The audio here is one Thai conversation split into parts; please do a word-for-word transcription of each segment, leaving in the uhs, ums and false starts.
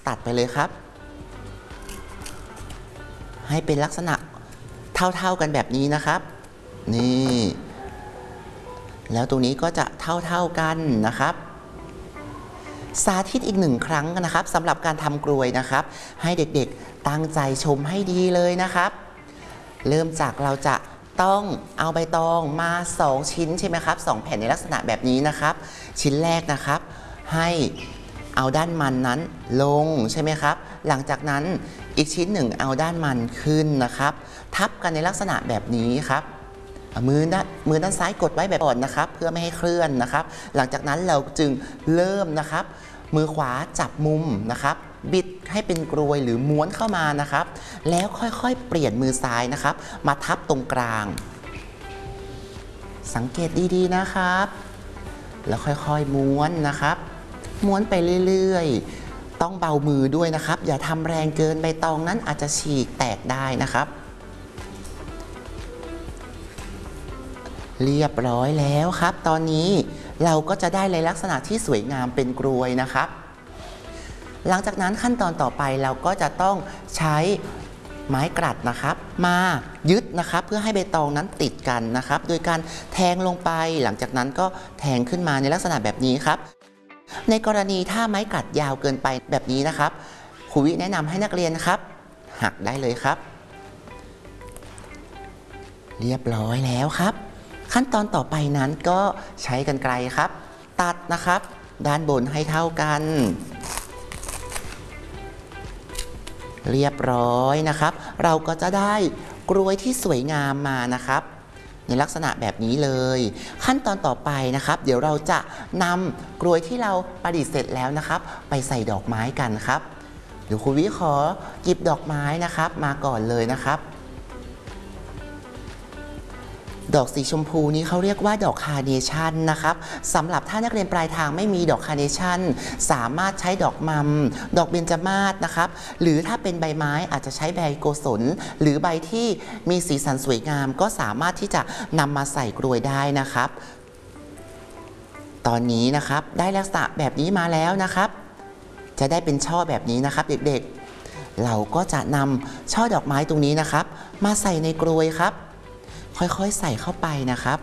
ตัดไปเลยครับให้เป็นลักษณะเท่าๆกันแบบนี้นะครับนี่แล้วตรงนี้ก็จะเท่าๆกันนะครับสาธิตอีกหนึ่งครั้งนะครับสำหรับการทำกลวยนะครับให้เด็กๆตั้งใจชมให้ดีเลยนะครับเริ่มจากเราจะต้องเอาใบตองมาสองชิ้นใช่ไหมครับสองแผ่นในลักษณะแบบนี้นะครับชิ้นแรกนะครับให้เอาด้านมันนั้นลงใช่ไหมครับหลังจากนั้นอีกชิ้นหนึ่งเอาด้านมันขึ้นนะครับทับกันในลักษณะแบบนี้ครับมือด้านมือด้านซ้ายกดไว้แบบอ่อนนะครับเพื่อไม่ให้เคลื่อนนะครับหลังจากนั้นเราจึงเริ่มนะครับมือขวาจับมุมนะครับบิดให้เป็นกรวยหรือม้วนเข้ามานะครับแล้วค่อยๆเปลี่ยนมือซ้ายนะครับมาทับตรงกลางสังเกตดีๆนะครับแล้วค่อยๆม้วนนะครับม้วนไปเรื่อยๆต้องเบามือด้วยนะครับอย่าทำแรงเกินใบตองนั้นอาจจะฉีกแตกได้นะครับเรียบร้อยแล้วครับตอนนี้เราก็จะได้ในลักษณะที่สวยงามเป็นกรวยนะครับหลังจากนั้นขั้นตอนต่อไปเราก็จะต้องใช้ไม้กลัดนะครับมายึดนะครับเพื่อให้ใบตองนั้นติดกันนะครับโดยการแทงลงไปหลังจากนั้นก็แทงขึ้นมาในลักษณะแบบนี้ครับในกรณีถ้าไม้กลัดยาวเกินไปแบบนี้นะครับครูวิแนะนำให้นักเรียนครับหักได้เลยครับเรียบร้อยแล้วครับขั้นตอนต่อไปนั้นก็ใช้กรรไกรครับตัดนะครับด้านบนให้เท่ากันเรียบร้อยนะครับเราก็จะได้กรวยที่สวยงามมานะครับในลักษณะแบบนี้เลยขั้นตอนต่อไปนะครับเดี๋ยวเราจะนำกรวยที่เราประดิษฐ์เสร็จแล้วนะครับไปใส่ดอกไม้กันครับเดี๋ยวครูวิขอหยิบดอกไม้นะครับมาก่อนเลยนะครับดอกสีชมพูนี้เขาเรียกว่าดอกคาร์เนชั่นนะครับสำหรับถ้านักเรียนปลายทางไม่มีดอกคาร์เนชั่นสามารถใช้ดอกมัมดอกเบญจมาศนะครับหรือถ้าเป็นใบไม้อาจจะใช้ใบโกศลหรือใบที่มีสีสันสวยงามก็สามารถที่จะนำมาใส่กรวยได้นะครับตอนนี้นะครับได้ลักษณะแบบนี้มาแล้วนะครับจะได้เป็นช่อแบบนี้นะครับเด็กๆเราก็จะนำช่อดอกไม้ตรงนี้นะครับมาใส่ในกรวยครับค่อยๆใส่เข้าไปนะครับ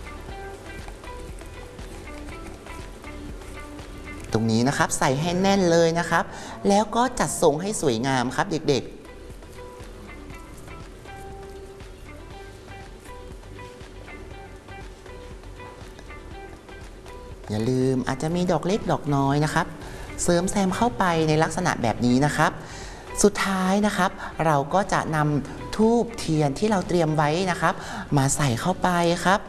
ตรงนี้นะครับใส่ให้แน่นเลยนะครับแล้วก็จัดทรงให้สวยงามครับเด็กๆอย่าลืมอาจจะมีดอกเล็กดอกน้อยนะครับเสริมแซมเข้าไปในลักษณะแบบนี้นะครับสุดท้ายนะครับเราก็จะนำธูปเทียนที่เราเตรียมไว้นะครับมาใส่เข้าไปครับ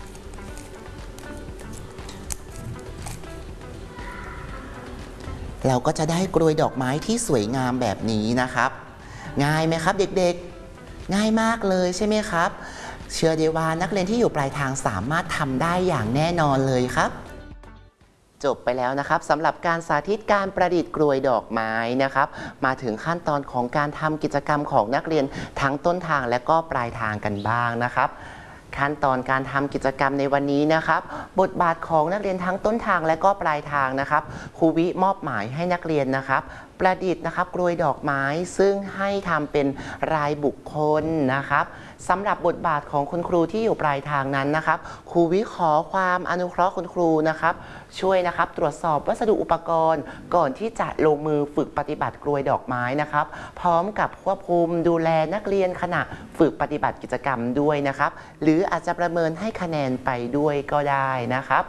เราก็จะได้กรวยดอกไม้ที่สวยงามแบบนี้นะครับง่ายไหมครับเด็กๆง่ายมากเลยใช่ไหมครับเชื่อได้ว่านักเรียนที่อยู่ปลายทางสามารถทำได้อย่างแน่นอนเลยครับจบไปแล้วนะครับสำหรับการสาธิตการประดิษฐ์กรวยดอกไม้นะครับมาถึงขั้นตอนของการทำกิจกรรมของนักเรียนทั้งต้นทางและก็ปลายทางกันบ้างนะครับขั้นตอนการทำกิจกรรมในวันนี้นะครับบทบาทของนักเรียนทั้งต้นทางและก็ปลายทางนะครับครูวิมอบหมายให้นักเรียนนะครับประดิษฐ์นะครับกรวยดอกไม้ซึ่งให้ทำเป็นรายบุคคลนะครับสำหรับบทบาทของคุณครูที่อยู่ปลายทางนั้นนะครับครูวิขอความอนุเคราะห์คุณครูนะครับช่วยนะครับตรวจสอบวัสดุอุปกรณ์ก่อนที่จะลงมือฝึกปฏิบัติกรวยดอกไม้นะครับพร้อมกับควบคุมดูแลนักเรียนขณะฝึกปฏิบัติกิจกรรมด้วยนะครับหรืออาจจะประเมินให้คะแนนไปด้วยก็ได้นะครับ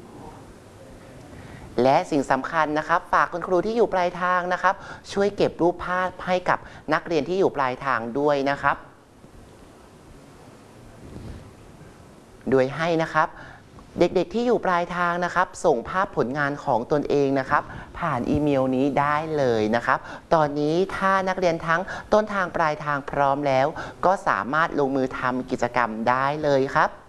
และสิ่งสำคัญนะครับฝากคุณครูที่อยู่ปลายทางนะครับช่วยเก็บรูปภาพให้กับนักเรียนที่อยู่ปลายทางด้วยนะครับโดยให้นะครับเด็กๆที่อยู่ปลายทางนะครับส่งภาพผลงานของตนเองนะครับผ่านอีเมลนี้ได้เลยนะครับตอนนี้ถ้านักเรียนทั้งต้นทางปลายทางพร้อมแล้วก็สามารถลงมือทำกิจกรรมได้เลยครับ